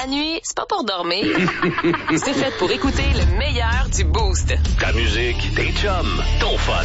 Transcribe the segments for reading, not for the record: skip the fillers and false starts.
La nuit, c'est pas pour dormir. C'est fait pour écouter le meilleur du Boost. Ta musique, tes chums, ton fun.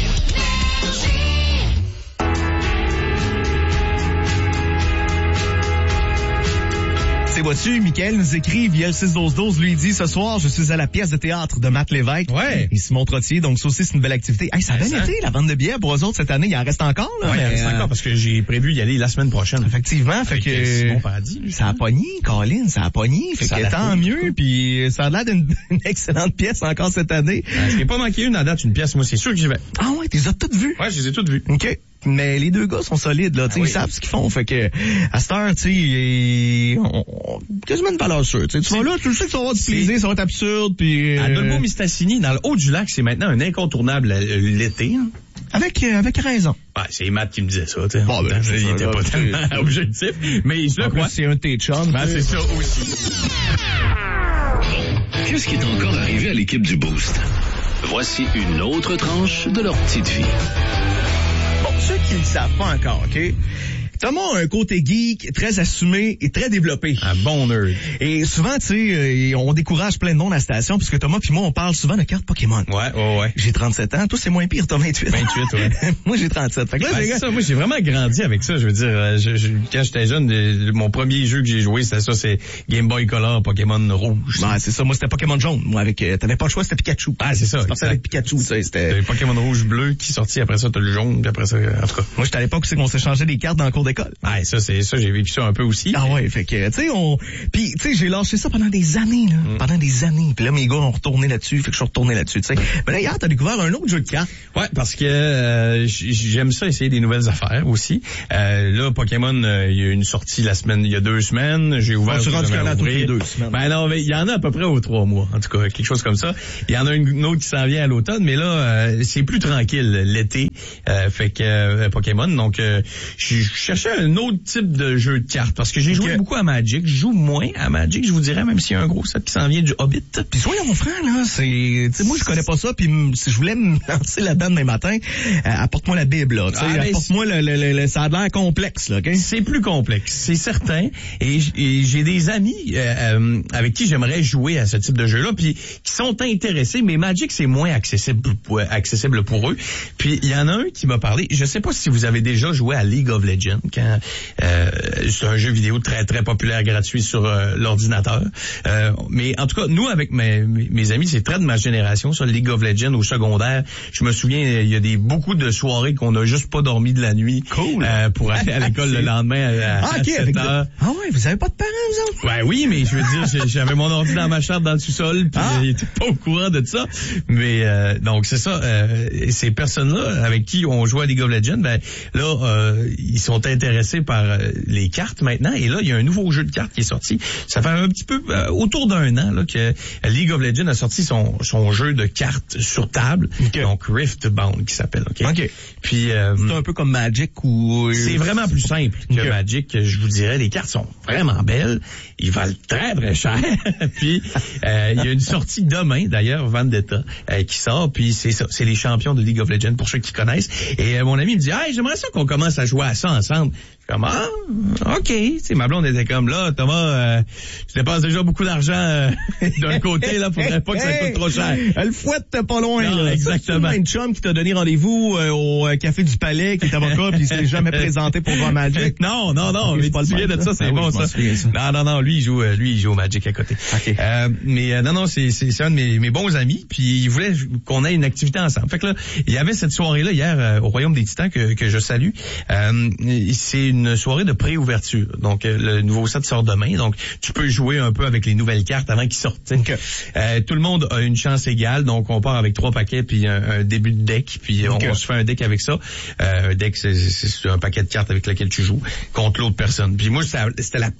C'est vois-tu, Mickaël nous écrit via le 6-12-12, lui dit, ce soir, je suis à la pièce de théâtre de Matt Lévesque. Ouais. Et Simon Trottier, donc ça aussi, c'est une belle activité. Hey, ça a bien été, la vente de billets pour eux autres cette année, il en reste encore, là. Ouais, il en reste encore, parce que j'ai prévu d'y aller la semaine prochaine. Effectivement, fait que... Simon Paradis. Ça a pogné, Colin, ça a pogné. Fait Ça que a tant l'air mieux, puis ça a l'air d'une excellente pièce encore cette année. Je n'ai pas manqué une à date, une pièce, moi, c'est sûr que j'y vais. Ah ouais, tu les as toutes vues? Ouais, je les ai toutes vues. OK. Mais les deux gars sont solides, là. Ils savent ce qu'ils font. Fait que, à cette heure, tu sais, quasiment une valeur sûre. Tu vas là, tu le sais que ça va avoir du plaisir, ça va être absurde, puis... À Dolbeau-Mistassini, dans le haut du lac, c'est maintenant un incontournable l'été, hein. Avec raison. Ouais, c'est Matt qui me disait ça, tu sais. Bon, ben, il était pas tellement objectif, mais je le crois. C'est un de tes chums. Ben, c'est ça aussi. Qu'est-ce qui est encore arrivé à l'équipe du Boost? Voici une autre tranche de leur petite vie. Bon, ceux qui ne le savent pas encore, OK? Thomas a un côté geek très assumé et très développé. Un bon nerd. Et souvent, tu sais, on décourage plein de monde à la station, puisque Thomas puis moi, on parle souvent de cartes Pokémon. Ouais. J'ai 37 ans. Toi, c'est moins pire, t'as 28. 28, ouais. Moi, j'ai 37. Fait que là, c'est ça, moi, j'ai vraiment grandi avec ça. Je veux dire, quand j'étais jeune, mon premier jeu que j'ai joué, c'était ça, c'est Game Boy Color Pokémon rouge. Ben, c'est ça. Moi, c'était Pokémon jaune. Moi, t'avais pas le choix, c'était Pikachu. Ah, c'est ça. Tu partais avec Pikachu, tu sais, c'était... T'avais Pokémon rouge bleu qui sortit, après ça, t'as le jaune, puis après ça, en tout cas. Moi, j'étais à l'époque où c'est qu'on s'échangeait des cartes dans le cours d'école. Ah, ça, j'ai vécu ça un peu aussi. Ah ouais, fait que, tu sais, puis, tu sais, j'ai lâché ça pendant des années, là. Pendant des années. Puis là, mes gars ont retourné là-dessus, fait que je suis retourné là-dessus, tu sais. Mais là, hier, t'as découvert un autre jeu de cartes. Ouais, parce que j'aime ça, essayer des nouvelles affaires aussi. Là, Pokémon, il y a une sortie il y a 2 semaines. J'ai ouvert... Tu rendu là toutes les 2 semaines. Ben non, mais il y en a à peu près aux 3 mois, en tout cas, quelque chose comme ça. Il y en a une autre qui s'en vient à l'automne, mais là, c'est plus tranquille l'été. Fait que Pokémon, donc je cherchais un autre type de jeu de cartes, parce que j'ai joué beaucoup à Magic. Je joue moins à Magic, je vous dirais, même s'il y a un gros set qui s'en vient du Hobbit. Puis soyons francs, là, tu sais, moi, je connais pas ça, puis si je voulais me lancer là-dedans demain matin, apporte-moi la Bible, là, tu sais, apporte-moi ça a l'air complexe, là, OK? C'est plus complexe, c'est certain, et j'ai des amis avec qui j'aimerais jouer à ce type de jeu-là, puis qui sont intéressés, mais Magic, c'est moins accessible pour eux. Puis il y en a un qui m'a parlé, je sais pas si vous avez déjà joué à League of Legends, quand c'est un jeu vidéo très très populaire, gratuit sur l'ordinateur. Mais en tout cas, nous, avec mes amis, c'est très de ma génération, ça, League of Legends au secondaire. Je me souviens, il y a beaucoup de soirées qu'on n'a juste pas dormi de la nuit. Cool. Pour aller à l'école le lendemain à 7 heures. Ah ouais, vous avez pas de parents, vous autres? Ben oui, mais je veux dire, j'avais mon ordi dans ma chambre dans le sous-sol, puis il était pas au courant de ça. Mais donc c'est ça, ces personnes-là avec qui on joue à League of Legends, ben là, ils sont intéressés par les cartes maintenant. Et là, il y a un nouveau jeu de cartes qui est sorti. Ça fait un petit peu autour d'un an là que League of Legends a sorti son jeu de cartes sur table, donc Riftbound qui s'appelle. OK. Puis c'est un peu comme Magic ou c'est vraiment plus simple que Magic, je vous dirais. Les cartes sont vraiment belles, ils valent très très cher. Puis il y a une sortie demain d'ailleurs, Vendetta, qui sort. Puis c'est ça, c'est les champions de League of Legends pour ceux qui connaissent. Et mon ami me dit, hey, j'aimerais ça qu'on commence à jouer à ça ensemble. Comme, OK. T'sais, ma blonde était comme, là, Thomas, tu dépenses déjà beaucoup d'argent d'un côté, là, faudrait pas que ça coûte trop cher. Elle fouette pas loin, non, là. Exactement. C'est une chum qui t'a donné rendez-vous au Café du Palais, qui est avocat, puis il s'est jamais présenté pour jouer à Magic. Non, mais tu te souviens de ça, c'est bon, ça. Non, lui, il joue au Magic à côté. Okay. Mais non, c'est un de mes bons amis, puis il voulait qu'on ait une activité ensemble. Fait que là, il y avait cette soirée-là hier au Royaume des Titans que je salue. C'est une soirée de pré-ouverture. Donc, le nouveau set sort demain. Donc, tu peux jouer un peu avec les nouvelles cartes avant qu'ils sortent. Okay. Tout le monde a une chance égale. Donc, on part avec 3 paquets puis un début de deck. Puis, on se fait un deck avec ça. Un deck, c'est un paquet de cartes avec lequel tu joues contre l'autre personne. Puis moi, c'était la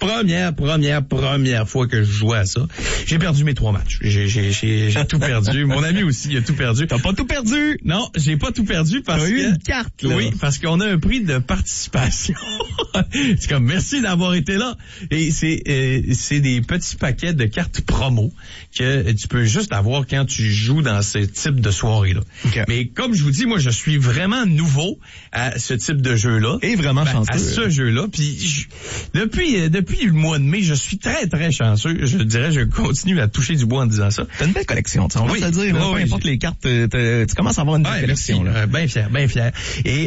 première fois que je jouais à ça. J'ai perdu mes 3 matchs. J'ai tout perdu. Mon ami aussi, il a tout perdu. T'as pas tout perdu? Non, j'ai pas tout perdu parce que... eu une carte, là. Oui, parce qu'on a un prix de participation. C'est comme, merci d'avoir été là. Et c'est des petits paquets de cartes promo que tu peux juste avoir quand tu joues dans ce type de soirée-là. Okay. Mais comme je vous dis, moi, je suis vraiment nouveau à ce type de jeu-là. Et vraiment chanceux. À ce jeu-là. Puis depuis le mois de mai, je suis très, très chanceux. Je dirais, je continue à toucher du bois en disant ça. T'as une belle collection, on va se le dire. Peu importe les cartes, tu commences à avoir une belle collection. Bien fier. Et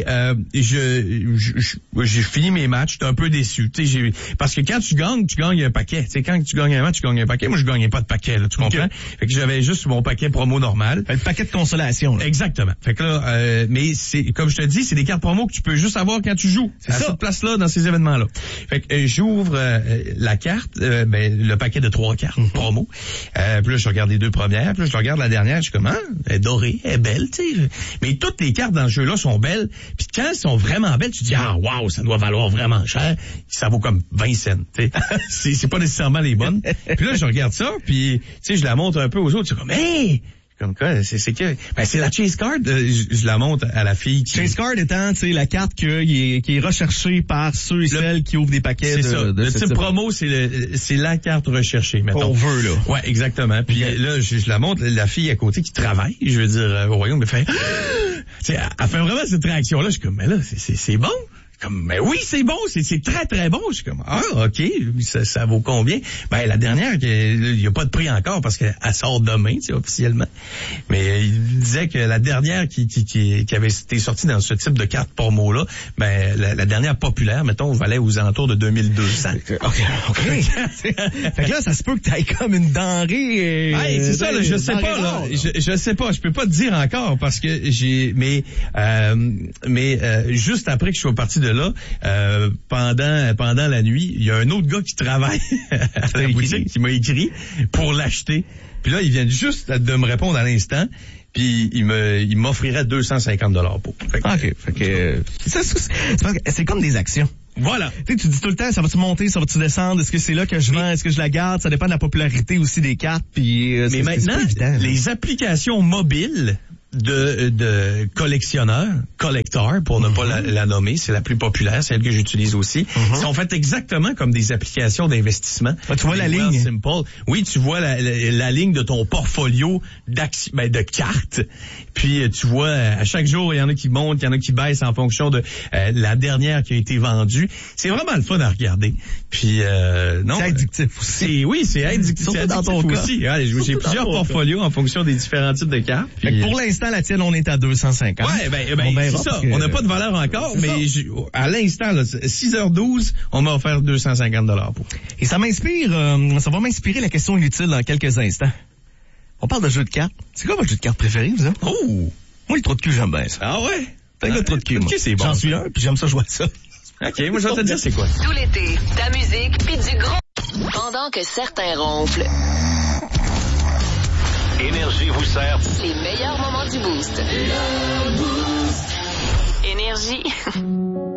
j'ai fini mes matchs, j'étais un peu déçu. Parce que quand tu gagnes un paquet. T'sais, quand tu gagnes un match, tu gagnes un paquet. Moi, je gagnais pas de paquet, là, tu comprends? Okay. Fait que j'avais juste mon paquet promo normal. Le paquet de consolation. Là. Exactement. Fait que là, mais c'est comme je te dis, c'est des cartes promo que tu peux juste avoir quand tu joues. C'est à cette place-là, dans ces événements-là. Fait que j'ouvre la carte, le paquet de 3 cartes promo. Puis là, je regarde les 2 premières, puis là, je regarde la dernière, je suis comme, elle est dorée, elle est belle, tu sais. Mais toutes les cartes dans le jeu-là sont belles. Puis quand elles sont vraiment belles, tu dis, wow, ça doit valoir vraiment cher. Ça vaut comme 20 cents, tu sais. C'est pas nécessairement les bonnes. Puis là, je regarde ça, puis tu sais, je la montre un peu aux autres, c'est comme, hey! Comme quoi, c'est que, c'est la Chase Card. Je la montre à la fille qui... Chase Card étant, tu sais, la carte qui est recherchée par ceux et celles qui ouvrent des paquets de... C'est ça. Le type promo, c'est la carte recherchée, mettons. On veut, là. Ouais, exactement. Puis là, je la montre, la fille à côté qui travaille, je veux dire, au Royaume, elle fait... Tu sais, elle fait vraiment cette réaction-là. Je suis comme, mais là, c'est bon. Comme, mais oui, c'est bon, c'est très, très bon. Je suis comme, OK, ça vaut combien? La dernière, il n'y a pas de prix encore parce qu'elle sort demain, tu sais, officiellement. Mais il disait que la dernière qui avait été sortie dans ce type de carte promo-là, la dernière populaire, mettons, valait aux alentours de 2200. OK. Fait que là, ça se peut que t'ailles comme une denrée. C'est ça, là, je sais pas, là. Je sais pas, je peux pas te dire encore parce que juste après que je sois parti de là, pendant la nuit, il y a un autre gars qui travaille à la boutique qui m'a écrit pour l'acheter. Puis là, il vient juste de me répondre à l'instant. Puis il m'offrirait 250 $ pour. OK. Fait que c'est comme des actions. Voilà. Tu dis tout le temps, ça va-tu monter, ça va-tu descendre, est-ce que c'est là que je vends, est-ce que je la garde, ça dépend de la popularité aussi des cartes. Puis mais maintenant, les applications mobiles de collector, pour ne pas la nommer, c'est la plus populaire, celle que j'utilise aussi, sont faites exactement comme des applications d'investissement. Tu vois la ligne. Simple. Oui, tu vois la ligne de ton portfolio de cartes. Puis tu vois, à chaque jour, il y en a qui montent, il y en a qui baissent en fonction de la dernière qui a été vendue. C'est vraiment le fun à regarder. Puis non. C'est addictif aussi. C'est addictif. Surtout dans ton cas. Aussi. J'ai plusieurs portfolios en fonction des différents types de cartes. Puis, pour l'instant, la tienne, on est à 250. Ouais, c'est ça. On n'a pas de valeur encore, mais à l'instant, là, 6h12, on m'a offert 250 $ pour. Et ça m'inspire, ça va m'inspirer la question inutile dans quelques instants. On parle de jeux de cartes. C'est quoi votre jeu de cartes préféré, vous, hein? Oh! Moi, le trou de cul, j'aime bien ça. Ah ouais? T'as le trou de cul, moi. C'est bon. J'en suis un, puis j'aime ça jouer à ça. OK, moi, je vais te dire c'est quoi. Tout l'été, ta musique, puis du gros. Pendant que certains ronflent. Énergie vous sert Les meilleurs moments du Boost. Énergie.